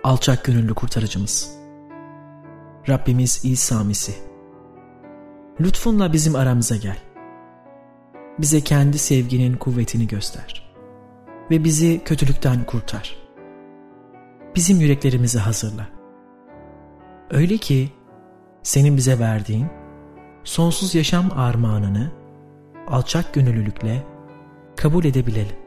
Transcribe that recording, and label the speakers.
Speaker 1: alçak gönüllü kurtarıcımız, Rabbimiz İsa Mesih, lütfunla bizim aramıza gel. Bize kendi sevginin kuvvetini göster ve bizi kötülükten kurtar. Bizim yüreklerimizi hazırla. Öyle ki senin bize verdiğin sonsuz yaşam armağanını alçak gönüllülükle kabul edebilelim.